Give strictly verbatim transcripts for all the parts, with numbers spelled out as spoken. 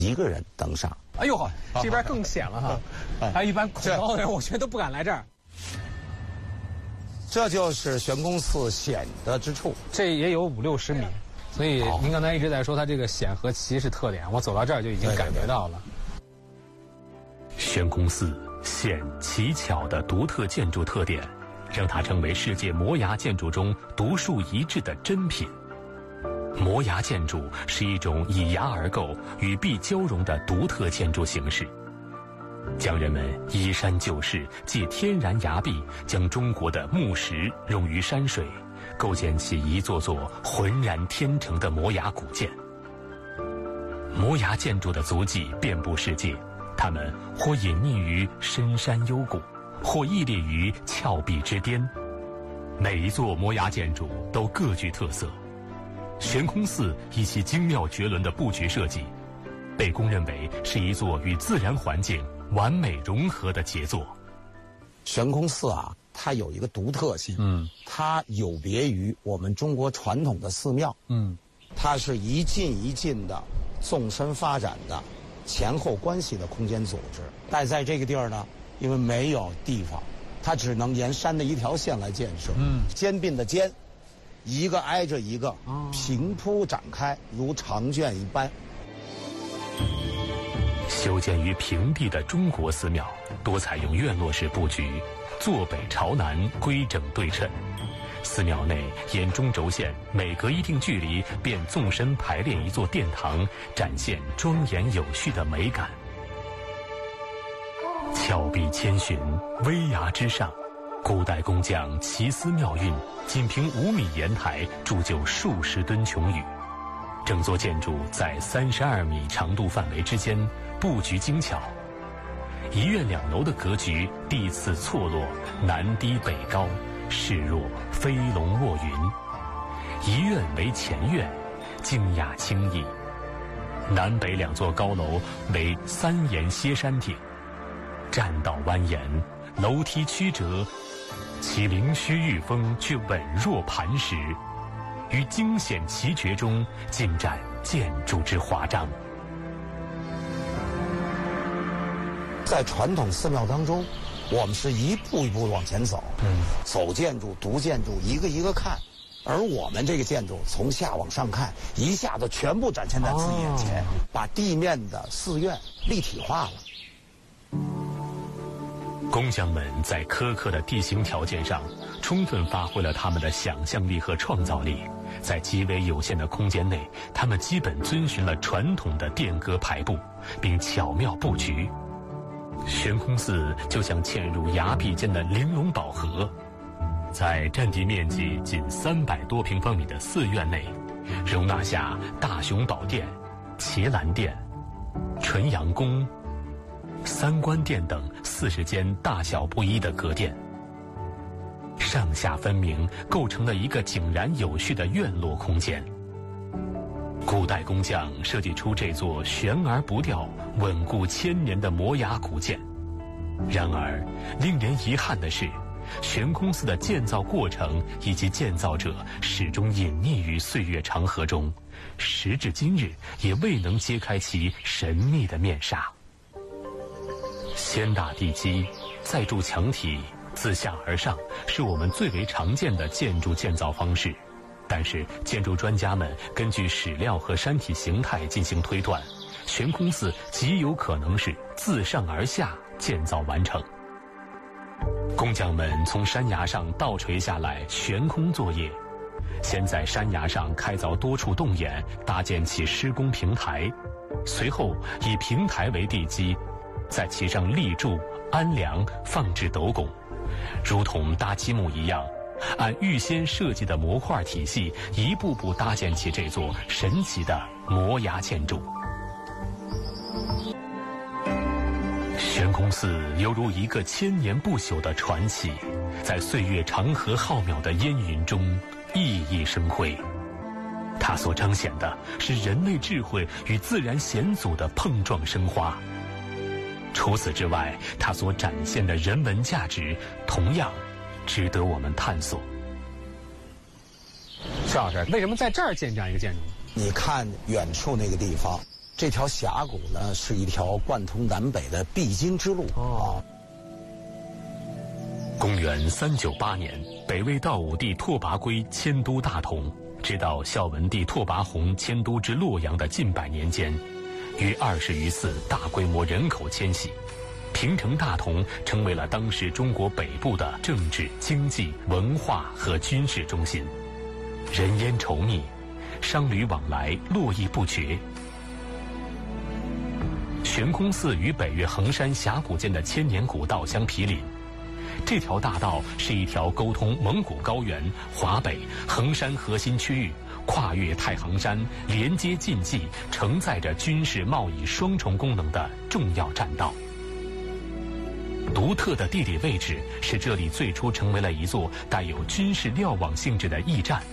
一个人登上。 哎呦呵，这边更险了哈！还有一般恐高的人，我觉得都不敢来这儿。 这就是悬空寺险的之处， 这也有五六十米，所以您刚才一直在说它这个险和奇是特点，我走到这儿就已经感觉到了。 悬空寺险奇巧的独特建筑特点，让它成为世界摩崖建筑中独树一帜的珍品。摩崖建筑是一种以崖而构、与壁交融的独特建筑形式。将人们依山就势，借天然崖壁，将中国的木石融于山水，构建起一座座浑然天成的摩崖古建。摩崖建筑的足迹遍布世界，它们或隐匿于深山幽谷，或屹立于峭壁之巅。每一座摩崖建筑都各具特色。悬空寺以其精妙绝伦的布局设计，被公认为是一座与自然环境完美融合的杰作。 悬空寺啊，它有一个独特性，嗯，它有别于我们中国传统的寺庙，嗯，它是一进一进的纵深发展的前后关系的空间组织。但在这个地儿呢，因为没有地方，它只能沿山的一条线来建设，嗯，坚并的坚，一个挨着一个，平铺展开，如长卷一般。 修建于平地的中国寺庙多采用院落式布局，坐北朝南，规整对称。寺庙内沿中轴线每隔一定距离便纵深排列一座殿堂，展现庄严有序的美感。峭壁千寻，危崖之上，古代工匠奇思妙运，仅凭五米岩台铸就数十吨琼宇。整座建筑在三十二米长度范围之间布局精巧，一院两楼的格局地次错落，南低北高，势若飞龙卧云。一院为前院，静雅清逸。南北两座高楼为三檐歇山顶，栈道蜿蜒，楼梯曲折，其灵虚玉峰却稳若磐石，于惊险奇绝中尽展建筑之华章。 在传统寺庙当中，我们是一步一步往前走，嗯，走建筑、读建筑，一个一个看。而我们这个建筑从下往上看，一下子全部展现在自己眼前，哦，把地面的寺院立体化了。 工匠们在苛刻的地形条件上，充分发挥了他们的想象力和创造力。在极为有限的空间内，他们基本遵循了传统的殿阁排布，并巧妙布局。悬空寺就像嵌入崖壁间的玲珑宝盒，在占地面积仅三百多平方米的寺院内，容纳下大雄宝殿、伽蓝殿、纯阳宫、三官殿等四十间大小不一的阁殿，上下分明，构成了一个井然有序的院落空间。古代工匠设计出这座悬而不掉、稳固千年的摩崖古建。然而，令人遗憾的是，悬空寺的建造过程以及建造者始终隐匿于岁月长河中，时至今日也未能揭开其神秘的面纱。先打地基，再筑墙体，自下而上是我们最为常见的建筑建造方式。但是建筑专家们根据史料和山体形态进行推断，悬空寺极有可能是自上而下建造完成。工匠们从山崖上倒垂下来悬空作业，先在山崖上开凿多处洞眼，搭建起施工平台，随后以平台为地基，在其上立柱、安梁、放置斗拱，如同搭积木一样，按预先设计的模块体系，一步步搭建起这座神奇的摩崖建筑。悬空寺犹如一个千年不朽的传奇，在岁月长河浩渺的烟云中熠熠生辉。它所彰显的是人类智慧与自然险阻的碰撞生花。除此之外，它所展现的人文价值同样值得我们探索。 邵老师，为什么在这儿建这样一个建筑？ 你看远处那个地方， 这条峡谷呢是一条贯通南北的必经之路。哦。 公元三九八年，北魏道武帝拓跋圭迁都大同，直到孝文帝拓跋宏迁都至洛阳的近百年间，约二十余次大规模人口迁徙，平城大同成为了当时中国北部的政治、经济、文化和军事中心，人烟稠密，商旅往来络绎不绝。悬空寺与北岳衡山峡谷间的千年古道相毗邻，这条大道是一条沟通蒙古高原、华北、衡山核心区域，跨越太行山，连接晋冀，承载着军事贸易双重功能的重要栈道。独特的地理位置使这里最初成为了一座带有军事瞭望性质的驿站。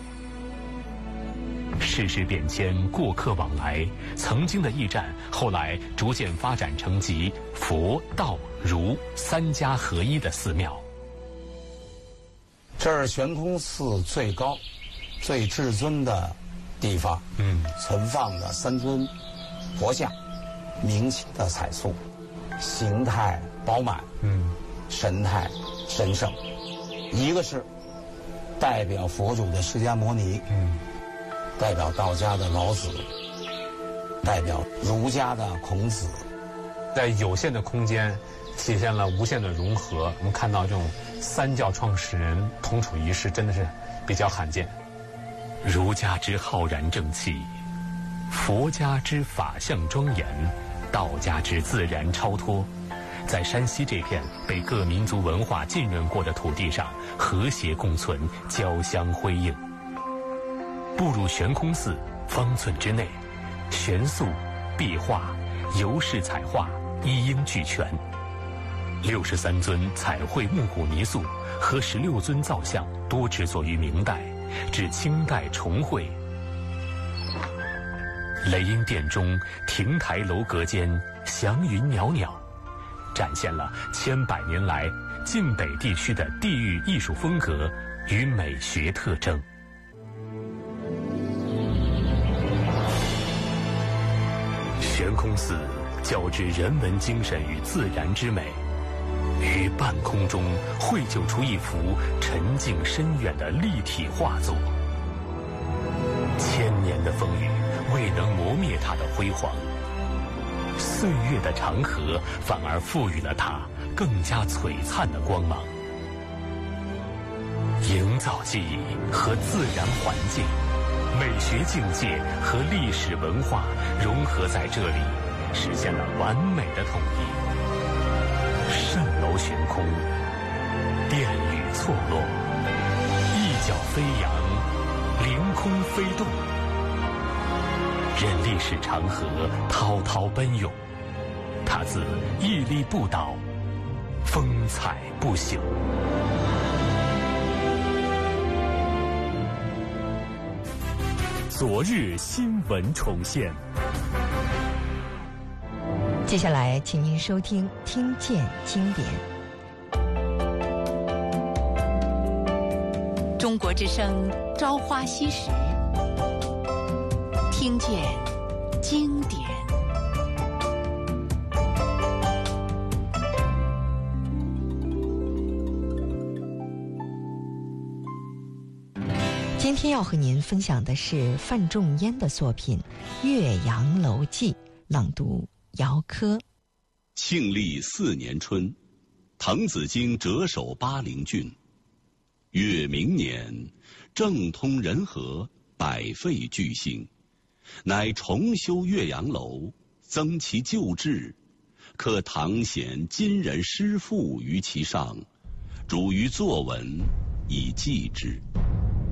世事变迁，过客往来，曾经的驿站后来逐渐发展成集佛、道、儒三家合一的寺庙。 这是悬空寺最高、最至尊的地方，嗯，存放的三尊佛像，明清的彩塑，形态饱满，嗯，神态神圣。一个是代表佛祖的释迦牟尼，嗯。代表道家的老子，代表儒家的孔子， 在有限的空间体现了无限的融合。我们看到这种三教创始人同处一室，真的是比较罕见。 儒家之浩然正气，佛家之法相庄严，道家之自然超脱，在山西这片被各民族文化浸润过的土地上和谐共存，交相辉映。步入悬空寺，方寸之内，悬塑、壁画、游饰彩画一应俱全。六十三尊彩绘木骨泥塑和十六尊造像多制作于明代，至清代重绘。雷音殿中亭台楼阁间祥云袅袅，展现了千百年来晋北地区的地域艺术风格与美学特征。悬空寺交织人文精神与自然之美，于半空中绘就出一幅沉静深远的立体画作。千年的风雨未能磨灭它的辉煌，岁月的长河反而赋予了它更加璀璨的光芒。营造记忆和自然环境，美学境界和历史文化融合在这里，实现了完美的统一。蜃楼悬空，殿宇错落，一角飞扬，凌空飞动，任历史长河滔滔奔涌，它自屹立不倒，风采不朽。昨日新闻重现。 接下来，请您收听《听见经典》。中国之声《朝花夕拾》，听见经典。今天要和您分享的是范仲淹的作品《岳阳楼记》，朗读姚科。 庆历四年春，滕子京谪守巴陵郡。越明年，政通人和，百废俱兴，乃重修岳阳楼，增其旧制，刻唐贤今人诗赋于其上，主于作文，以记之。